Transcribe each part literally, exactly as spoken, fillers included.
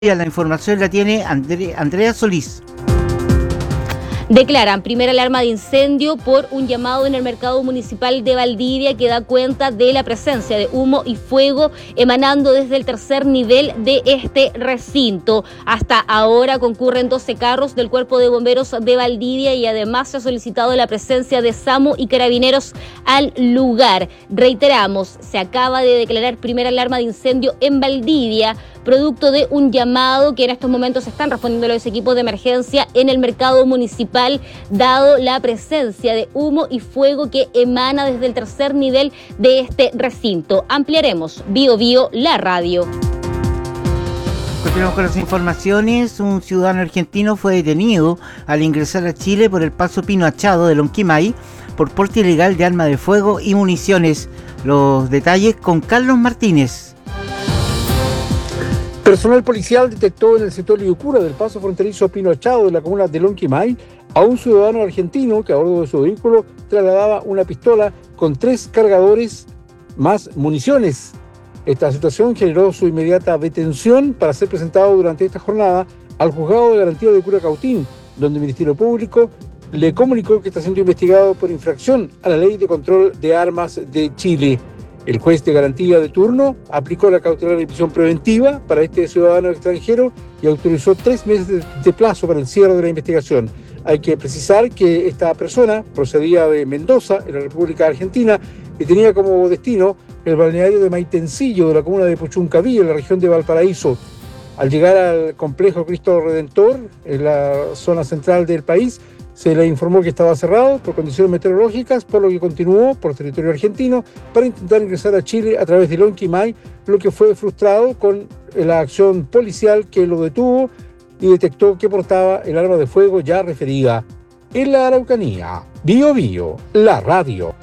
La información la tiene Andre, Andrea Solís. Declaran primera alarma de incendio por un llamado en el mercado municipal de Valdivia que da cuenta de la presencia de humo y fuego emanando desde el tercer nivel de este recinto. Hasta ahora concurren doce carros del Cuerpo de Bomberos de Valdivia y además se ha solicitado la presencia de SAMU y carabineros al lugar. Reiteramos, se acaba de declarar primera alarma de incendio en Valdivia, producto de un llamado que en estos momentos están respondiendo los equipos de emergencia en el mercado municipal, dado la presencia de humo y fuego que emana desde el tercer nivel de este recinto. Ampliaremos Bio Bio, la radio. Continuamos con las informaciones. Un ciudadano argentino fue detenido al ingresar a Chile por el paso Pino Achado de Lonquimay por porte ilegal de arma de fuego y municiones. Los detalles con Carlos Martínez. Personal policial detectó en el sector Liucura del paso fronterizo Pino Achado de la comuna de Lonquimay a un ciudadano argentino que a bordo de su vehículo trasladaba una pistola con tres cargadores más municiones. Esta situación generó su inmediata detención para ser presentado durante esta jornada al juzgado de garantía de Curacautín, donde el Ministerio Público le comunicó que está siendo investigado por infracción a la Ley de Control de Armas de Chile. El juez de garantía de turno aplicó la cautelar de prisión preventiva para este ciudadano extranjero y autorizó tres meses de plazo para el cierre de la investigación. Hay que precisar que esta persona procedía de Mendoza, en la República Argentina, y tenía como destino el balneario de Maitencillo, de la comuna de Puchuncaví, en la región de Valparaíso. Al llegar al complejo Cristo Redentor, en la zona central del país, se le informó que estaba cerrado por condiciones meteorológicas, por lo que continuó por territorio argentino para intentar ingresar a Chile a través de Lonquimay, lo que fue frustrado con la acción policial que lo detuvo y detectó que portaba el arma de fuego ya referida. En la Araucanía, Bio Bio, la radio.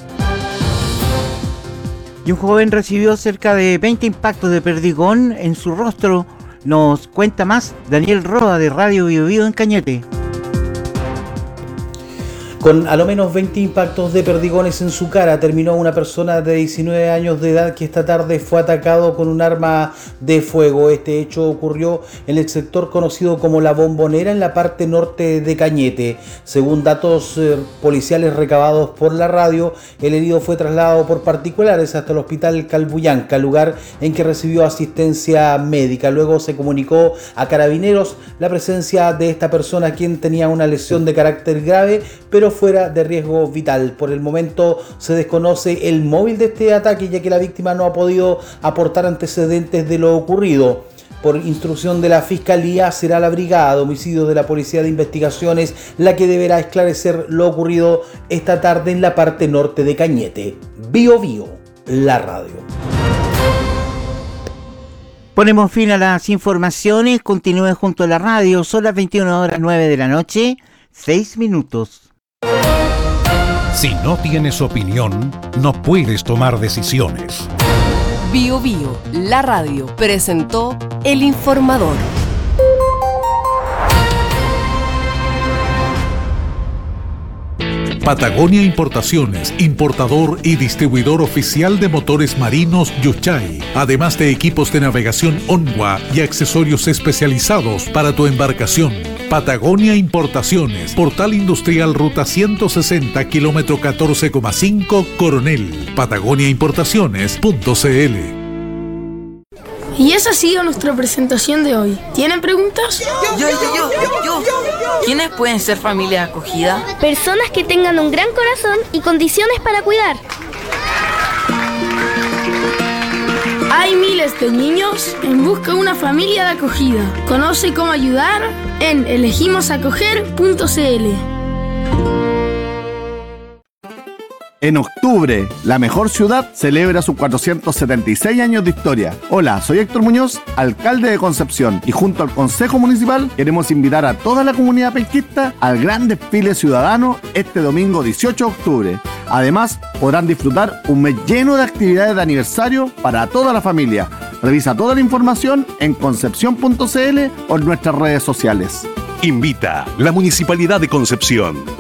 Y un joven recibió cerca de veinte impactos de perdigón en su rostro. Nos cuenta más Daniel Roa de Radio Bio Bio en Cañete. Con a lo menos veinte impactos de perdigones en su cara, terminó una persona de diecinueve años de edad que esta tarde fue atacado con un arma de fuego. Este hecho ocurrió en el sector conocido como La Bombonera, en la parte norte de Cañete. Según datos eh, policiales recabados por la radio, el herido fue trasladado por particulares hasta el hospital Calbuyanca, lugar en que recibió asistencia médica. Luego se comunicó a carabineros la presencia de esta persona, quien tenía una lesión de carácter grave, pero fuera de riesgo vital. Por el momento se desconoce el móvil de este ataque, ya que la víctima no ha podido aportar antecedentes de lo ocurrido. Por instrucción de la Fiscalía, será la Brigada de Homicidios de la Policía de Investigaciones la que deberá esclarecer lo ocurrido esta tarde en la parte norte de Cañete. Bio Bio, la radio. Ponemos fin a las informaciones. Continúen junto a la radio. Son las veintiuna horas nueve de la noche, seis minutos. Si no tienes opinión, no puedes tomar decisiones. Bio Bio, la radio, presentó El Informador. Patagonia Importaciones, importador y distribuidor oficial de motores marinos Yuchay, además de equipos de navegación Onwa y accesorios especializados para tu embarcación. Patagonia Importaciones, Portal Industrial Ruta ciento sesenta, kilómetro catorce coma cinco, Coronel. Patagonia Importaciones punto c l. Y esa ha sido nuestra presentación de hoy. ¿Tienen preguntas? Yo, yo, yo, yo, yo. ¿Quiénes pueden ser familia acogida? Personas que tengan un gran corazón y condiciones para cuidar. Hay miles de niños en busca de una familia de acogida. Conoce cómo ayudar en elegimos acoger punto c l. En octubre, la mejor ciudad celebra sus cuatrocientos setenta y seis años de historia. Hola, soy Héctor Muñoz, alcalde de Concepción, y junto al Consejo Municipal queremos invitar a toda la comunidad penquista al gran desfile ciudadano este domingo dieciocho de octubre. Además, podrán disfrutar un mes lleno de actividades de aniversario para toda la familia. Revisa toda la información en concepción punto c l o en nuestras redes sociales. Invita la Municipalidad de Concepción.